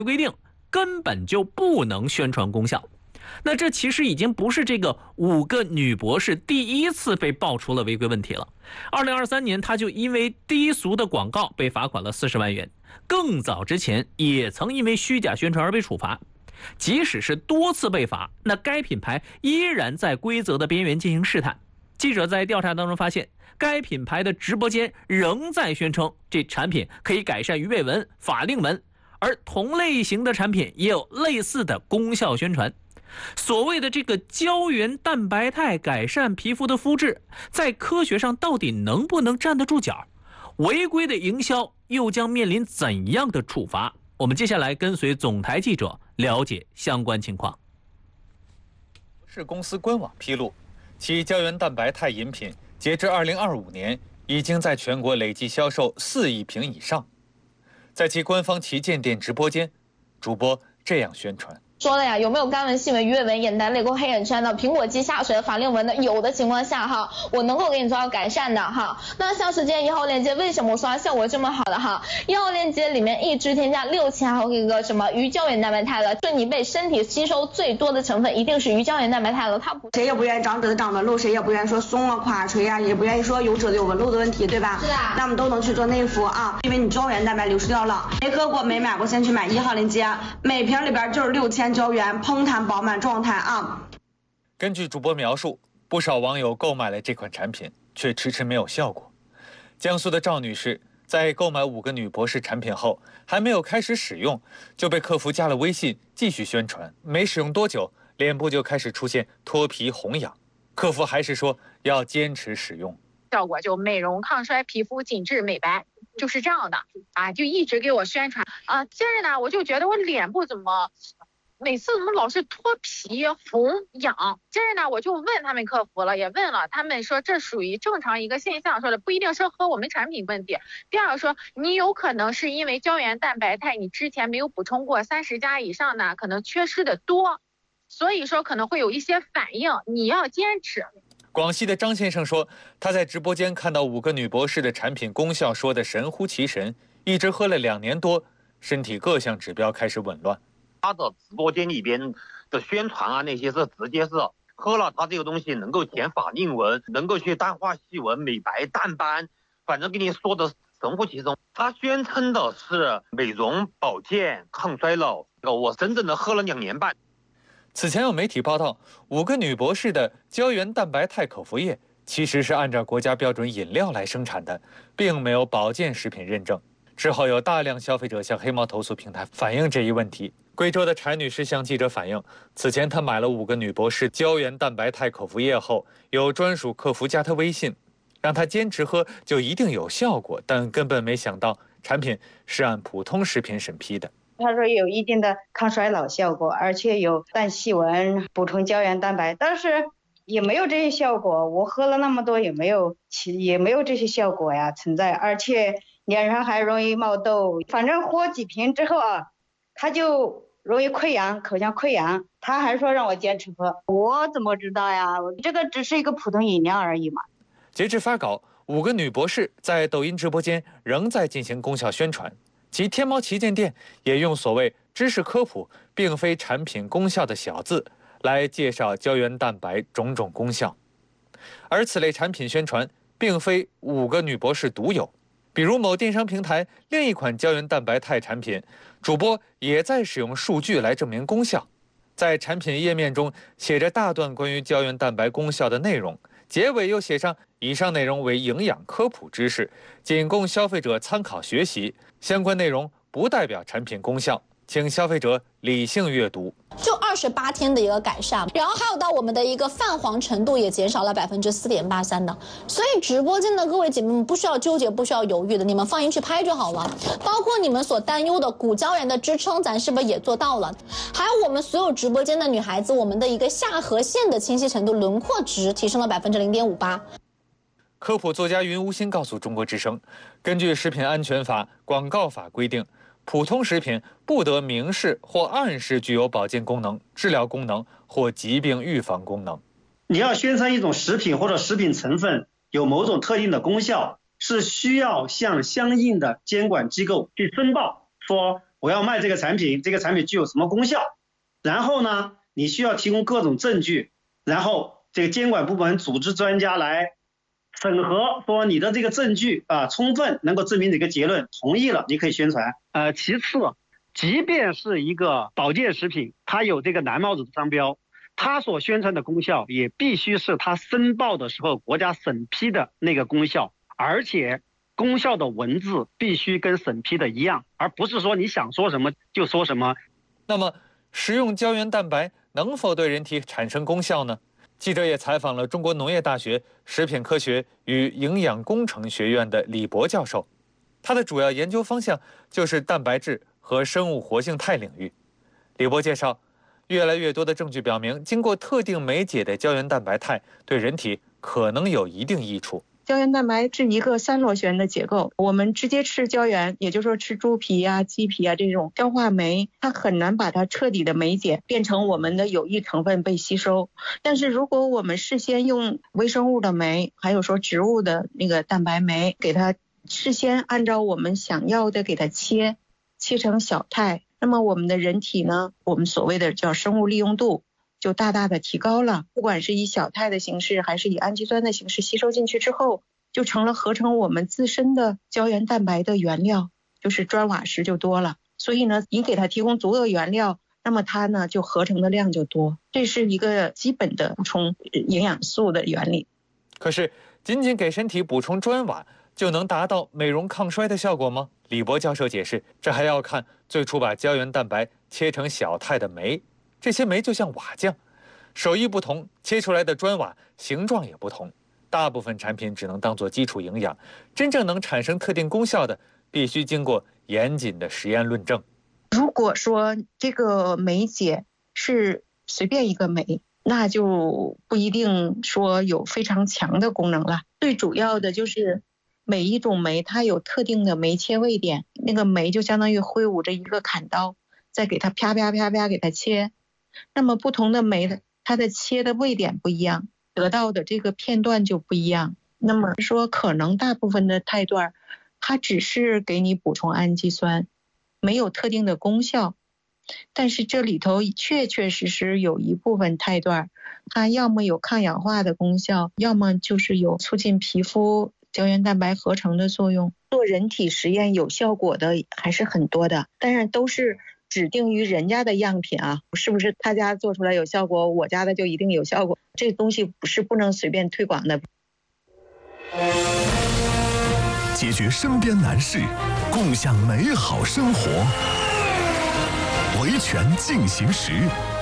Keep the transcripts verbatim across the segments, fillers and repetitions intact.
规定根本就不能宣传功效。那这其实已经不是这个五个女博士第一次被爆出了违规问题了。二零二三年，她就因为低俗的广告被罚款了四十万元。更早之前也曾因为虚假宣传而被处罚。即使是多次被罚，那该品牌依然在规则的边缘进行试探。记者在调查当中发现，该品牌的直播间仍在宣称这产品可以改善鱼尾纹、法令纹，而同类型的产品也有类似的功效宣传。所谓的这个胶原蛋白肽改善皮肤的肤质，在科学上到底能不能站得住脚？违规的营销又将面临怎样的处罚？我们接下来跟随总台记者了解相关情况。 是公司官网披露，其胶原蛋白肽饮品截至二零二五年已经在全国累计销售四亿瓶以上。在其官方旗舰店直播间，主播这样宣传。 说了呀，有没有干纹、细纹、鱼尾纹、眼袋、泪沟、黑眼圈的、苹果肌下垂的、法令纹的？有的情况下哈，我能够给你做到改善的哈。那像是今天一号链接，为什么我说它效果这么好的哈？一号链接里面一支添加六千毫克一个什么鱼胶原蛋白肽了，就你被身体吸收最多的成分一定是鱼胶原蛋白肽了，它不谁也不愿意长褶子长纹路，谁也不愿意说松了垮垂啊，也不愿意说有褶子有纹路的问题，对吧？ 是啊。 那我们都能去做内服啊，因为你胶原蛋白流失掉了。没喝过没买过，先去买一号链接，每瓶里边就是六千胶原，蓬弹饱满状态啊。 根据主播描述，不少网友购买了这款产品，却迟迟没有效果。江苏的赵女士在购买五个女博士产品后，还没有开始使用，就被客服加了微信继续宣传。没使用多久，脸部就开始出现脱皮红痒，客服还是说要坚持使用。 效果就美容抗衰、皮肤紧致美白，就是这样的啊，就一直给我宣传啊。接着呢，我就觉得我脸部怎么每次怎么老是脱皮红痒？接着呢，我就问他们客服了，也问了，他们说这属于正常一个现象，说的不一定是和我们产品问题。第二个说，你有可能是因为胶原蛋白肽你之前没有补充过，三十加以上呢，可能缺失的多，所以说可能会有一些反应，你要坚持。 广西的张先生说，他在直播间看到五个女博士的产品功效说的神乎其神，一直喝了两年多，身体各项指标开始紊乱。 他的直播间里边的宣传啊，那些是直接是喝了他这个东西能够减法令纹，能够去淡化细纹、美白、淡斑，反正给你说的神乎其神。他宣称的是美容、保健、抗衰老，我真正的喝了两年半。 此前有媒体报道，五个女博士的胶原蛋白肽口服液其实是按照国家标准饮料来生产的，并没有保健食品认证。之后有大量消费者向黑猫投诉平台反映这一问题。贵州的柴女士向记者反映，此前她买了五个女博士胶原蛋白肽口服液后，有专属客服加她微信，让她坚持喝就一定有效果，但根本没想到产品是按普通食品审批的。 他说有一定的抗衰老效果，而且有淡细纹、补充胶原蛋白，但是也没有这些效果。我喝了那么多，也没有其也没有这些效果呀存在，而且脸上还容易冒痘。反正喝几瓶之后啊，他就容易溃疡，口腔溃疡。他还说让我坚持喝，我怎么知道呀？这个只是一个普通饮料而已嘛。 截至发稿，五个女博士在抖音直播间仍在进行功效宣传。其天猫旗舰店也用所谓知识科普并非产品功效的小字来介绍胶原蛋白种种功效，而此类产品宣传并非五个女博士独有，比如某电商平台另一款胶原蛋白肽产品，主播也在使用数据来证明功效。在产品页面中写着大段关于胶原蛋白功效的内容，结尾又写上以上内容为营养科普知识，仅供消费者参考学习，相关内容不代表产品功效，请消费者理性阅读。 就二十八天的一个改善，然后还有到我们的一个泛黄程度也减少了百分之四点八三的，所以直播间的各位姐妹们不需要纠结，不需要犹豫的，你们放心去拍就好了。包括你们所担忧的骨胶原的支撑，咱是不是也做到了？还有我们所有直播间的女孩子，我们的一个下颌线的清晰程度、轮廓值提升了百分之零点五八。 科普作家云无心告诉中国之声，根据食品安全法、广告法规定，普通食品不得明示或暗示具有保健功能、治疗功能或疾病预防功能。 你要宣称一种食品或者食品成分有某种特定的功效，是需要向相应的监管机构去申报，说我要卖这个产品，这个产品具有什么功效，然后呢，你需要提供各种证据，然后这个监管部门组织专家来审核，说你的这个证据啊充分能够证明这个结论，同意了你可以宣传。呃，其次，即便是一个保健食品，它有这个蓝帽子的商标，它所宣传的功效也必须是它申报的时候国家审批的那个功效，而且功效的文字必须跟审批的一样，而不是说你想说什么就说什么。 那么，食用胶原蛋白能否对人体产生功效呢？记者也采访了中国农业大学食品科学与营养工程学院的李博教授，他的主要研究方向就是蛋白质和生物活性肽领域。李博介绍，越来越多的证据表明，经过特定酶解的胶原蛋白肽对人体可能有一定益处。 胶原蛋白是一个三螺旋的结构，我们直接吃胶原，也就是说吃猪皮啊、鸡皮啊这种消化酶，它很难把它彻底的酶解，变成我们的有益成分被吸收。但是如果我们事先用微生物的酶，还有说植物的那个蛋白酶，给它事先按照我们想要的给它切，切成小肽，那么我们的人体呢，我们所谓的叫生物利用度就大大的提高了，不管是以小肽的形式还是以氨基酸的形式吸收进去之后，就成了合成我们自身的胶原蛋白的原料，就是砖瓦石就多了。所以呢，你给它提供足够原料，那么它呢就合成的量就多，这是一个基本的补充营养素的原理。 可是仅仅给身体补充砖瓦就能达到美容抗衰的效果吗？李博教授解释，这还要看最初把胶原蛋白切成小肽的酶，这些酶就像瓦匠，手艺不同，切出来的砖瓦形状也不同。大部分产品只能当作基础营养，真正能产生特定功效的，必须经过严谨的实验论证。 如果说这个酶解是随便一个酶，那就不一定说有非常强的功能了。最主要的就是每一种酶它有特定的酶切位点，那个酶就相当于挥舞着一个砍刀，再给它啪啪啪啪给它切。那么不同的酶的它的切的位点不一样，得到的这个片段就不一样。那么说可能大部分的肽段它只是给你补充氨基酸，没有特定的功效，但是这里头确确实实有一部分肽段它要么有抗氧化的功效，要么就是有促进皮肤胶原蛋白合成的作用。做人体实验有效果的还是很多的，当然都是指定于人家的样品啊，是不是他家做出来有效果，我家的就一定有效果？这东西不是不能随便推广的。 解决身边难事，共享美好生活。维权进行时。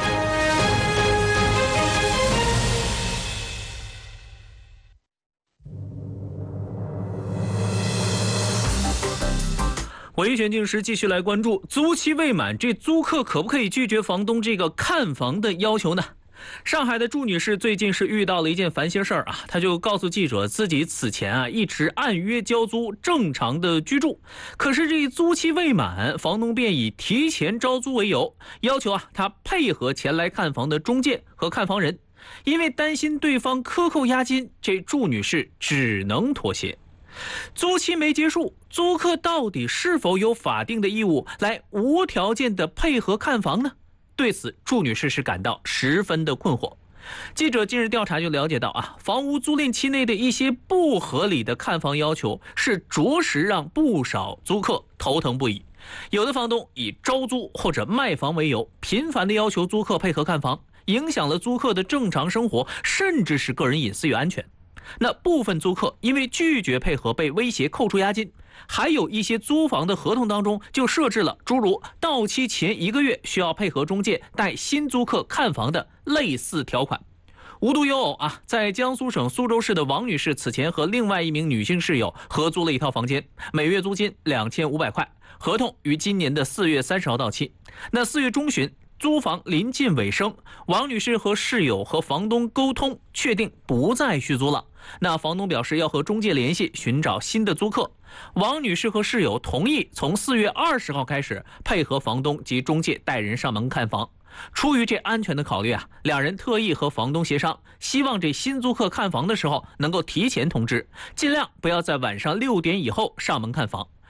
维权进行时继续来关注租期未满，这租客可不可以拒绝房东这个看房的要求呢？上海的祝女士最近是遇到了一件烦心事儿啊，她就告诉记者，自己此前啊一直按约交租，正常的居住，可是这租期未满，房东便以提前招租为由，要求啊她配合前来看房的中介和看房人，因为担心对方克扣押金，这祝女士只能妥协。租期没结束，租客到底是否有法定的义务来无条件的配合看房呢？对此，祝女士是感到十分的困惑。记者近日调查就了解到啊，房屋租赁期内的一些不合理的看房要求，是着实让不少租客头疼不已。有的房东以招租或者卖房为由，频繁的要求租客配合看房，影响了租客的正常生活，甚至是个人隐私与安全。那部分租客因为拒绝配合被威胁扣除押金，还有一些租房的合同当中就设置了诸如到期前一个月需要配合中介带新租客看房的类似条款。无独有偶啊，在江苏省苏州市的王女士此前和另外一名女性室友合租了一套房间，每月租金两千五百块，合同于今年的四月三十号到期。那四月中旬，租房临近尾声，王女士和室友和房东沟通，确定不再续租了。那房东表示要和中介联系，寻找新的租客。王女士和室友同意从四月二十号开始配合房东及中介带人上门看房。出于这安全的考虑啊，两人特意和房东协商，希望这新租客看房的时候能够提前通知，尽量不要在晚上六点以后上门看房。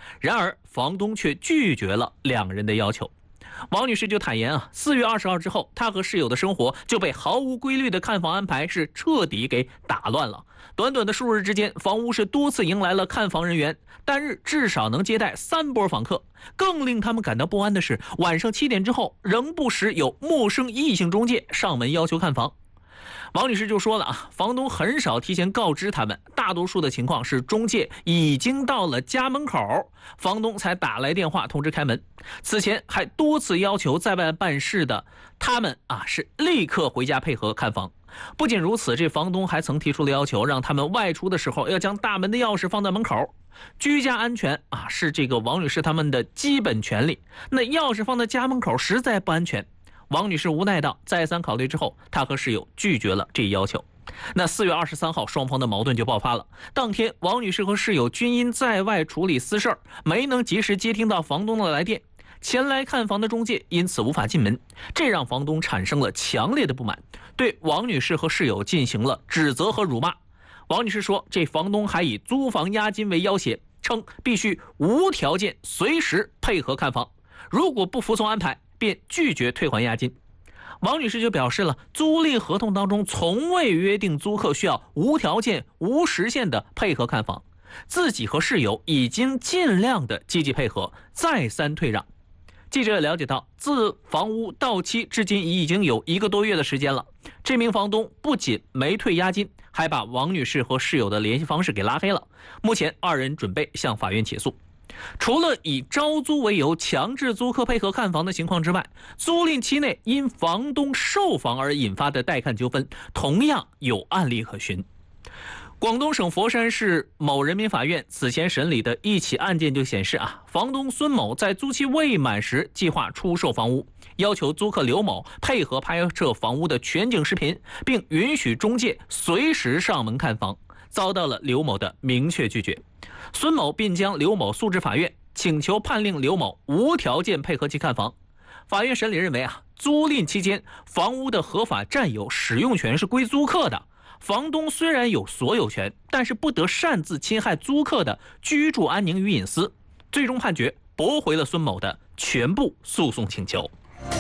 然而房东却拒绝了两人的要求。王女士就坦言啊，四月二十号之后，她和室友的生活就被毫无规律的看房安排是彻底给打乱了。短短的数日之间，房屋是多次迎来了看房人员，单日至少能接待三波访客。更令他们感到不安的是，晚上七点之后，仍不时有陌生异性中介上门要求看房。王女士就说了啊，房东很少提前告知他们，大多数的情况是中介已经到了家门口，房东才打来电话通知开门。此前还多次要求在外办事的他们啊，是立刻回家配合看房。不仅如此，这房东还曾提出了要求，让他们外出的时候要将大门的钥匙放在门口。居家安全啊，是这个王女士他们的基本权利，那钥匙放在家门口实在不安全。王女士无奈道，再三考虑之后，她和室友拒绝了这一要求。那四月二十三号，双方的矛盾就爆发了。当天，王女士和室友均因在外处理私事儿，没能及时接听到房东的来电。前来看房的中介因此无法进门，这让房东产生了强烈的不满，对王女士和室友进行了指责和辱骂。王女士说，这房东还以租房押金为要挟，称必须无条件随时配合看房，如果不服从安排，便拒绝退还押金。王女士就表示了，租赁合同当中从未约定租客需要无条件无时限的配合看房，自己和室友已经尽量的积极配合，再三退让。记者了解到，自房屋到期至今已经有一个多月的时间了，这名房东不仅没退押金，还把王女士和室友的联系方式给拉黑了。目前二人准备向法院起诉。除了以招租为由强制租客配合看房的情况之外，租赁期内因房东售房而引发的带看纠纷同样有案例可循。广东省佛山市某人民法院此前审理的一起案件就显示啊，房东孙某在租期未满时计划出售房屋，要求租客刘某配合拍摄房屋的全景视频，并允许中介随时上门看房，遭到了刘某的明确拒绝。孙某便将刘某诉至法院，请求判令刘某无条件配合其看房。法院审理认为啊，租赁期间房屋的合法占有使用权是归租客的，房东虽然有所有权，但是不得擅自侵害租客的居住安宁与隐私。最终判决驳回了孙某的全部诉讼请求。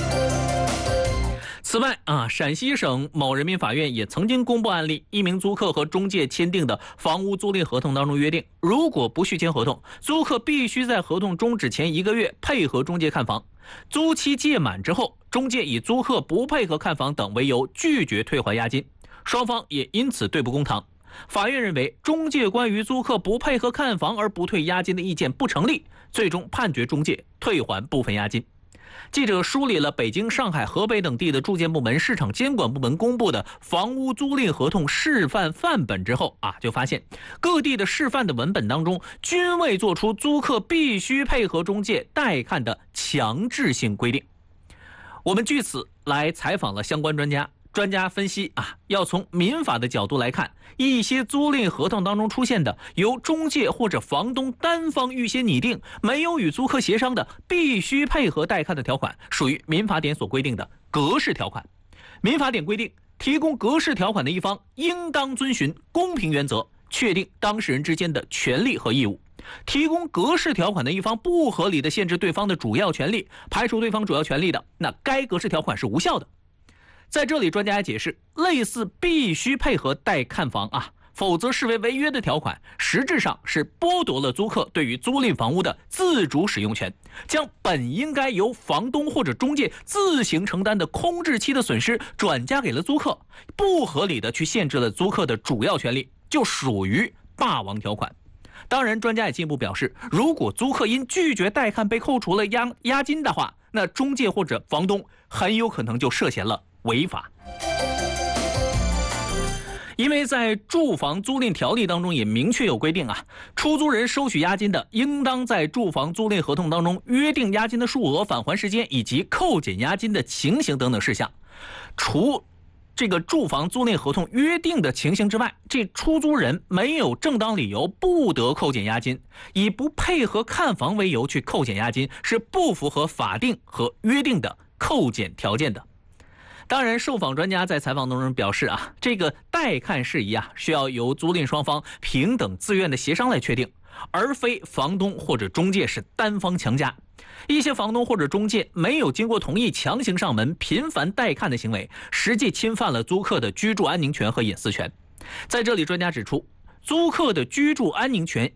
此外啊，陕西省某人民法院也曾经公布案例，一名租客和中介签订的房屋租赁合同当中约定，如果不续签合同，租客必须在合同终止前一个月配合中介看房。租期届满之后，中介以租客不配合看房等为由拒绝退还押金，双方也因此对簿公堂。法院认为中介关于租客不配合看房而不退押金的意见不成立，最终判决中介退还部分押金。记者梳理了北京、上海、河北等地的住建部门、市场监管部门公布的房屋租赁合同示范范本之后啊，就发现各地的示范的文本当中均未做出租客必须配合中介带看的强制性规定。我们据此来采访了相关专家。专家分析啊，要从民法的角度来看，一些租赁合同当中出现的由中介或者房东单方预先拟定，没有与租客协商的必须配合带看的条款，属于民法典所规定的格式条款。民法典规定，提供格式条款的一方应当遵循公平原则，确定当事人之间的权利和义务。提供格式条款的一方不合理的限制对方的主要权利，排除对方主要权利的，那该格式条款是无效的。在这里，专家解释，类似必须配合带看房啊，否则视为违约的条款，实质上是剥夺了租客对于租赁房屋的自主使用权，将本应该由房东或者中介自行承担的空置期的损失转嫁给了租客，不合理的去限制了租客的主要权利，就属于霸王条款。当然，专家也进一步表示，如果租客因拒绝带看被扣除了押押金的话，那中介或者房东很有可能就涉嫌了违法。因为在住房租赁条例当中也明确有规定啊，出租人收取押金的，应当在住房租赁合同当中约定押金的数额、返还时间以及扣减押金的情形等等事项。除这个住房租赁合同约定的情形之外，这出租人没有正当理由不得扣减押金，以不配合看房为由去扣减押金，是不符合法定和约定的扣减条件的。当然，受访专家在采访当中表示啊，这个带看事宜啊，需要由租赁双方平等自愿的协商来确定。 而非房东或者中介是单方强加。一些房东或者中介没有经过同意强行上门、频繁带看的行为，实际侵犯了租客的居住安宁权和隐私权。在这里，专家指出，租客的居住安宁权